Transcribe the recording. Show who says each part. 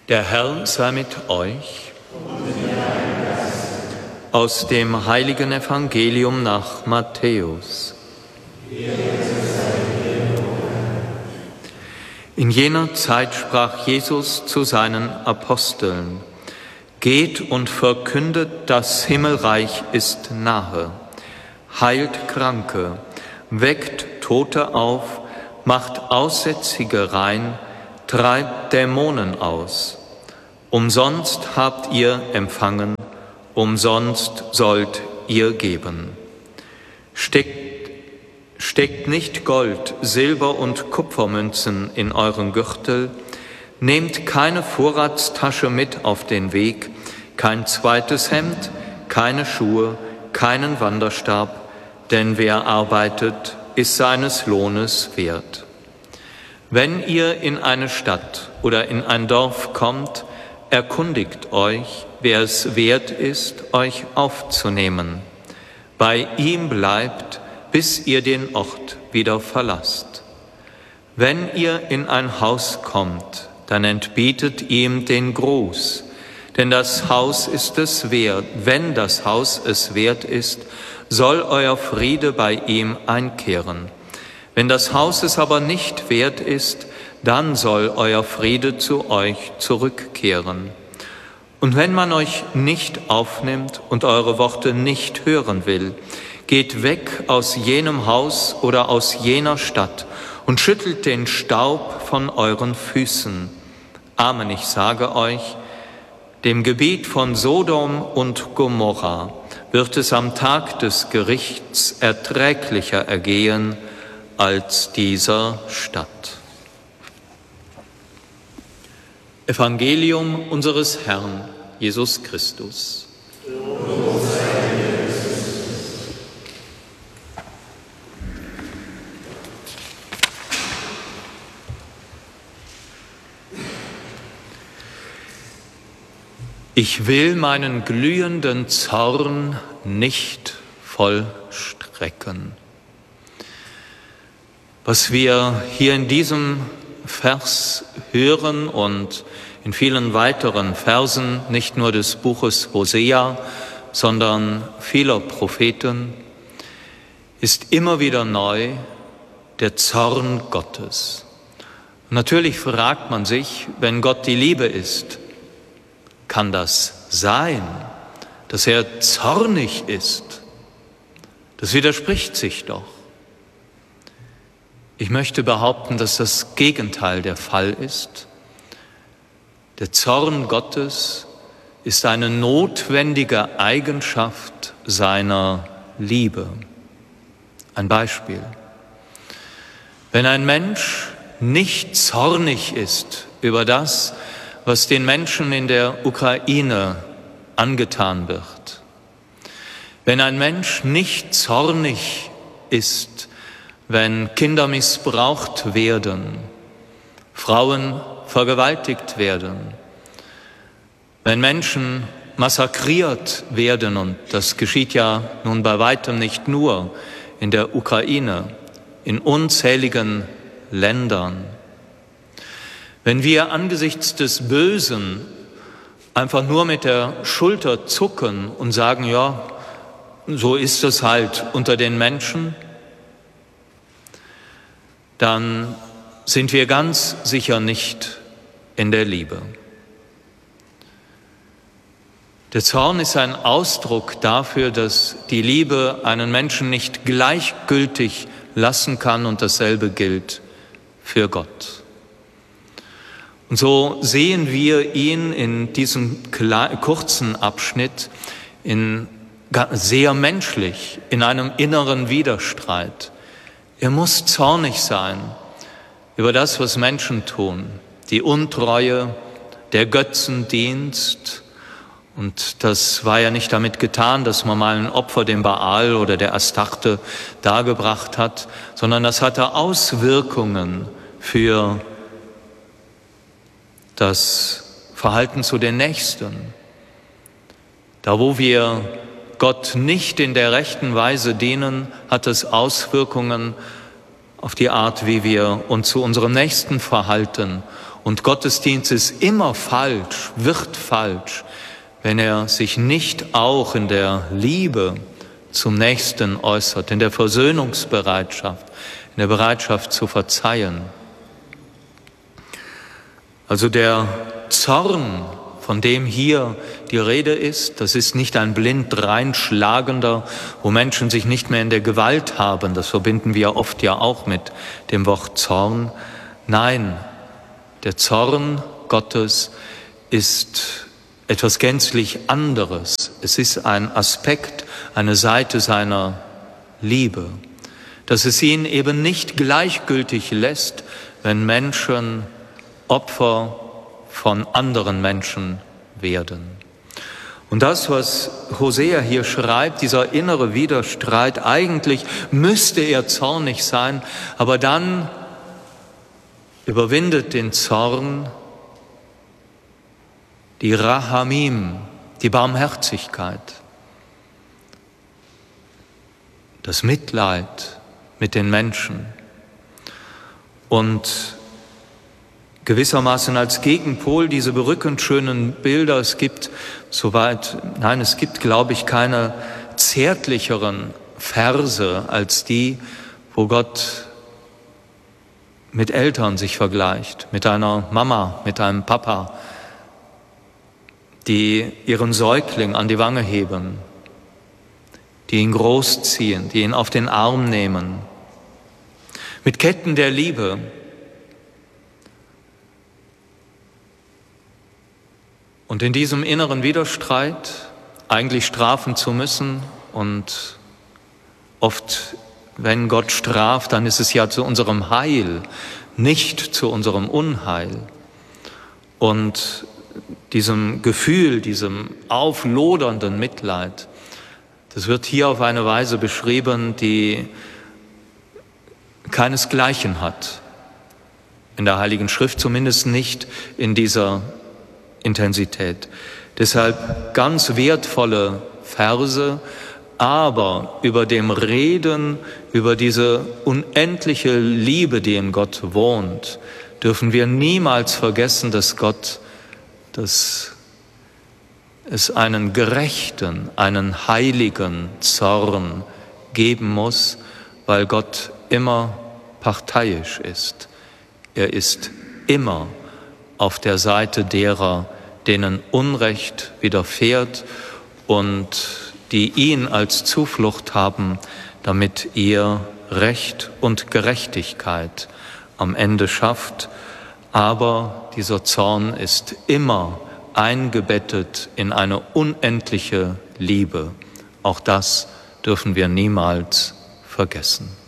Speaker 1: Der Herr sei mit euch. Aus dem heiligen Evangelium nach Matthäus. In jener Zeit sprach Jesus zu seinen Aposteln: Geht und verkündet, das Himmelreich ist nahe. Heilt Kranke, weckt Tote auf, macht Aussätzige rein, treibt Dämonen aus. Umsonst habt ihr empfangen, umsonst sollt ihr geben. Steckt nicht Gold, Silber und Kupfermünzen in euren Gürtel, nehmt keine Vorratstasche mit auf den Weg, kein zweites Hemd, keine Schuhe, keinen Wanderstab, denn wer arbeitet, ist seines Lohnes wert. Wenn ihr in eine Stadt oder in ein Dorf kommt, erkundigt euch, wer es wert ist, euch aufzunehmen. Bei ihm bleibt, bis ihr den Ort wieder verlasst. Wenn ihr in ein Haus kommt, dann entbietet ihm den Gruß, denn das Haus ist es wert. Wenn das Haus es wert ist, soll euer Friede bei ihm einkehren. Wenn das Haus es aber nicht wert ist, dann soll euer Friede zu euch zurückkehren. Und wenn man euch nicht aufnimmt und eure Worte nicht hören will, geht weg aus jenem Haus oder aus jener Stadt und schüttelt den Staub von euren Füßen. Amen, ich sage euch, dem Gebiet von Sodom und Gomorra wird es am Tag des Gerichts erträglicher ergehen als dieser Stadt. Evangelium unseres Herrn Jesus Christus. Ich will meinen glühenden Zorn nicht vollstrecken. Was wir hier in diesem Vers hören und in vielen weiteren Versen, nicht nur des Buches Hosea, sondern vieler Propheten, ist immer wieder neu der Zorn Gottes. Und natürlich fragt man sich, wenn Gott die Liebe ist, kann das sein, dass er zornig ist? Das widerspricht sich doch. Ich möchte behaupten, dass das Gegenteil der Fall ist. Der Zorn Gottes ist eine notwendige Eigenschaft seiner Liebe. Ein Beispiel. Wenn ein Mensch nicht zornig ist über das, was den Menschen in der Ukraine angetan wird, wenn ein Mensch nicht zornig ist, wenn Kinder missbraucht werden, Frauen vergewaltigt werden, wenn Menschen massakriert werden, und das geschieht ja nun bei weitem nicht nur in der Ukraine, in unzähligen Ländern, wenn wir angesichts des Bösen einfach nur mit der Schulter zucken und sagen, ja, so ist es halt unter den Menschen, dann sind wir ganz sicher nicht in der Liebe. Der Zorn ist ein Ausdruck dafür, dass die Liebe einen Menschen nicht gleichgültig lassen kann, und dasselbe gilt für Gott. Und so sehen wir ihn in diesem kurzen Abschnitt sehr menschlich, in einem inneren Widerstreit. Er muss zornig sein über das, was Menschen tun, die Untreue, der Götzendienst. Und das war ja nicht damit getan, dass man mal ein Opfer dem Baal oder der Astarte dargebracht hat, sondern das hatte Auswirkungen für das Verhalten zu den Nächsten. Da, wo wir Gott nicht in der rechten Weise dienen, hat es Auswirkungen auf die Art, wie wir uns zu unserem Nächsten verhalten Und Gottesdienst ist immer falsch, wird falsch, wenn er sich nicht auch in der Liebe zum Nächsten äußert, in der Versöhnungsbereitschaft, in der Bereitschaft zu verzeihen. Also der Zorn, von dem hier die Rede ist, das ist nicht ein blind reinschlagender, wo Menschen sich nicht mehr in der Gewalt haben. Das verbinden wir oft ja auch mit dem Wort Zorn. Nein, der Zorn Gottes ist etwas gänzlich anderes. Es ist ein Aspekt, eine Seite seiner Liebe, dass es ihn eben nicht gleichgültig lässt, wenn Menschen Opfer von anderen Menschen werden. Und das, was Hosea hier schreibt, dieser innere Widerstreit, eigentlich müsste er zornig sein, aber dann überwindet den Zorn die Rahamim, die Barmherzigkeit, das Mitleid mit den Menschen und gewissermaßen als Gegenpol diese berückend schönen Bilder. Es gibt, glaube ich, keine zärtlicheren Verse als die, wo Gott mit Eltern sich vergleicht, mit einer Mama, mit einem Papa, die ihren Säugling an die Wange heben, die ihn großziehen, die ihn auf den Arm nehmen, mit Ketten der Liebe. Und in diesem inneren Widerstreit eigentlich strafen zu müssen und oft, wenn Gott straft, dann ist es ja zu unserem Heil, nicht zu unserem Unheil. Und diesem Gefühl, diesem auflodernden Mitleid, das wird hier auf eine Weise beschrieben, die keinesgleichen hat. In der Heiligen Schrift zumindest nicht in dieser Intensität. Deshalb ganz wertvolle Verse, aber über dem Reden, über diese unendliche Liebe, die in Gott wohnt, dürfen wir niemals vergessen, dass es einen gerechten, einen heiligen Zorn geben muss, weil Gott immer parteiisch ist. Er ist immer auf der Seite derer, denen Unrecht widerfährt und die ihn als Zuflucht haben, damit ihr Recht und Gerechtigkeit am Ende schafft. Aber dieser Zorn ist immer eingebettet in eine unendliche Liebe. Auch das dürfen wir niemals vergessen.